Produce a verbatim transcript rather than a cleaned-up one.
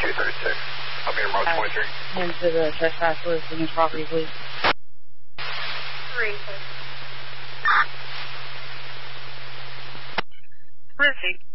two thirty-six. I'll be in Mark twenty-three. Into the trespass list in his property, please. Three. Perfect.